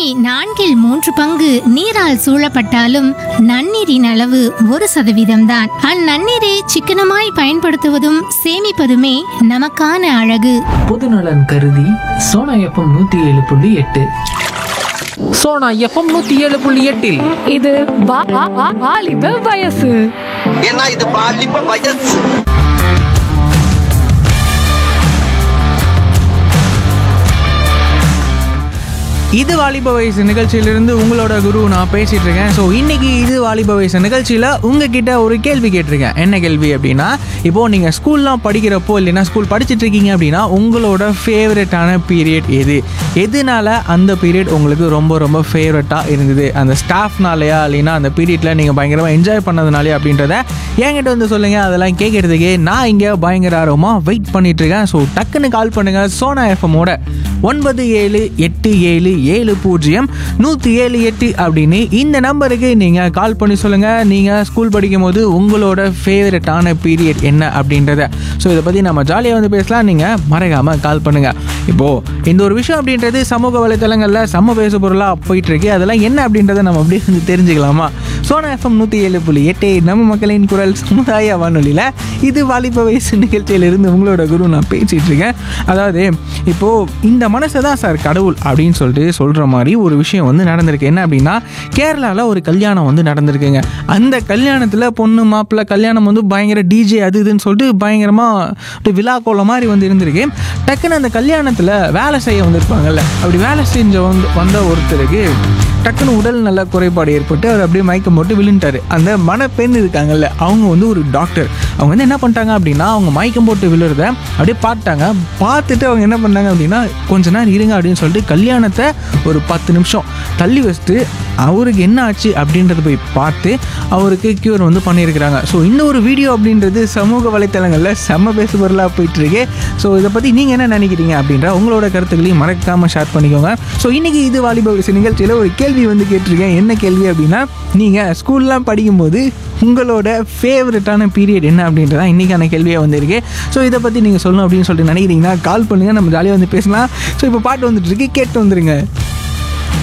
நான்கில் 3 பங்கு நீரால் சூழப்பட்டாலும் நன்னீரின் அளவு 1% தான். அந்நன்னீரை சிக்கனமாய் பயன்படுத்துவதும் சேமிப்பதுமே நமக்கான அழகு. பொதுநலன் கருதி சோனா எஃப்எம் 107.8. சோனா எஃப்எம் 107.8 இது வாலிப வயசு. ஏன்னா இது பாலிப்ப வயசு. இது வாலிப வயசு நிகழ்ச்சியிலிருந்து உங்களோட குரு நான் பேசிட்டு இருக்கேன். ஸோ இன்னைக்கு இது வாலிப வயசு நிகழ்ச்சியில் உங்ககிட்ட ஒரு கேள்வி கேட்டிருக்கேன். என்ன கேள்வி அப்படின்னா, இப்போது நீங்கள் ஸ்கூல்லாம் படிக்கிறப்போ இல்லைன்னா ஸ்கூல் படிச்சுட்டு இருக்கீங்க அப்படின்னா உங்களோட ஃபேவரட்டான பீரியட் எதுனால அந்த பீரியட் உங்களுக்கு ரொம்ப ரொம்ப ஃபேவரட்டாக இருந்தது? அந்த ஸ்டாஃப்னாலையா இல்லைன்னா அந்த பீரியடில் நீங்கள் பயங்கரமாக என்ஜாய் பண்ணதுனாலே அப்படின்றத என்கிட்ட வந்து சொல்லுங்கள். அதெல்லாம் கேட்குறதுக்கே நான் இங்கே பயங்கர ஆர்வமாக வெயிட் பண்ணிகிட்ருக்கேன். ஸோ டக்குன்னு கால் பண்ணுங்கள். சோனா எஃப்எம்மோட 9787700178 அப்படின்னு இந்த நம்பருக்கு நீங்கள் கால் பண்ணி சொல்லுங்கள். நீங்கள் ஸ்கூல் படிக்கும் போது உங்களோட ஃபேவரட்டான பீரியட் என்ன அப்படின்றத. ஸோ இதை பற்றி நம்ம ஜாலியாக வந்து பேசலாம். நீங்கள் மறக்காமல் கால் பண்ணுங்கள். இப்போது இந்த ஒரு விஷயம் அப்படின்றது சமூக வலைத்தளங்களில் செம்ம பேசு பொருளாக போயிட்டுருக்கு. அதெல்லாம் என்ன அப்படின்றத நம்ம அப்படியே வந்து தெரிஞ்சுக்கலாமா? சோனா எஃப்எம் 107.8 நம்ம மக்களின் குரல் சமுதாய வானொலியில் இது வாலிப வயசு நிகழ்ச்சியிலிருந்து உங்களோட குரு நான் பேசிகிட்டு இருக்கேன். அதாவது இப்போது இந்த மனசை தான் சார் கடவுள் அப்படின்னு சொல்லிட்டு சொல்கிற மாதிரி ஒரு விஷயம் வந்து நடந்திருக்கு. என்ன அப்படின்னா, கேரளாவில் ஒரு கல்யாணம் வந்து நடந்திருக்குங்க. அந்த கல்யாணத்தில் பொண்ணு மாப்பிள்ளை கல்யாணம் வந்து பயங்கர டிஜே அது இதுன்னு சொல்லிட்டு பயங்கரமாக விழா கோலம் மாதிரி வந்து இருந்திருக்கு. டக்குன்னு அந்த கல்யாணத்தில் வேலை செய்ய வந்திருப்பாங்கல்ல, அப்படி வேலை செஞ்ச வந்த ஒருத்தருக்கு டக்குன்னு உடல் நல்ல குறைபாடு ஏற்பட்டு அவர் அப்படியே மயக்கம் போட்டு விழுந்துட்டார். அந்த மணப்பெண் இருக்காங்கல்ல, அவங்க வந்து ஒரு டாக்டர். அவங்க வந்து என்ன பண்ணிட்டாங்க அப்படின்னா, அவங்க மயக்கம் போட்டு விழுறத அப்படியே பார்த்துட்டாங்க. பார்த்துட்டு அவங்க என்ன பண்ணாங்க அப்படின்னா, கொஞ்ச நேரம் இருங்க அப்படின்னு சொல்லிட்டு கல்யாணத்தை ஒரு 10 நிமிஷம் தள்ளி வச்சுட்டு அவருக்கு என்ன ஆச்சு அப்படின்றத போய் பார்த்து அவருக்கு க்யூர் வந்து பண்ணியிருக்கிறாங்க. ஸோ இந்த ஒரு வீடியோ அப்படின்றது சமூக வலைத்தளங்களில் செம்ம பேசு பொருளாக போயிட்டுருக்கு. ஸோ இதை பற்றி நீங்கள் என்ன நினைக்கிறீங்க அப்படின்ற உங்களோட கருத்துக்களையும் மறக்காமல் ஷேர் பண்ணிக்கோங்க. ஸோ இன்றைக்கி இது வாலிப வயசு நிகழ்ச்சியில் ஒரு கேள்வி வந்து கேட்டிருக்கேன். என்ன கேள்வி அப்படின்னா, நீங்கள் ஸ்கூல்லாம் படிக்கும்போது உங்களோட ஃபேவரட்டான பீரியட் என்ன அப்படின்றதான் இன்றைக்கான கேள்வியாக வந்திருக்கு. ஸோ இதை பற்றி நீங்கள் சொல்லணும் அப்படின்னு சொல்லிட்டு நினைக்கிறீங்கன்னா கால் பண்ணுங்கள், நம்ம ஜாலியாக வந்து பேசலாம். ஸோ இப்போ பாட்டு வந்துட்டு இருக்கு, கேட்டு வந்துடுங்க.